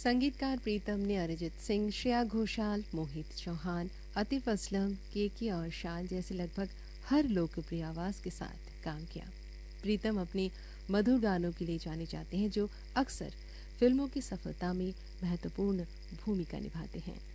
संगीतकार प्रीतम ने अरिजीत सिंह, श्रेया घोषाल, मोहित चौहान, आतिफ असलम, केके और शान जैसे लगभग हर लोकप्रिय आवाज के साथ काम किया। प्रीतम अपने मधुर गानों के लिए जाने जाते हैं जो अक्सर फिल्मों की सफलता में महत्वपूर्ण भूमिका निभाते हैं।